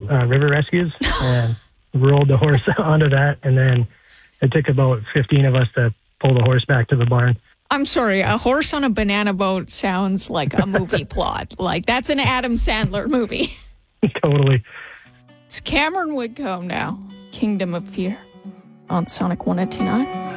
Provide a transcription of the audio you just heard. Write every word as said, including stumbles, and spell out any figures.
uh, river rescues and rolled the horse onto that. And then it took about fifteen of us to pull the horse back to the barn. I'm sorry, a horse on a banana boat sounds like a movie plot. Like, that's an Adam Sandler movie. Totally. It's Cameron Whitcomb now. Kingdom of Fear on Sonic one eighty-nine.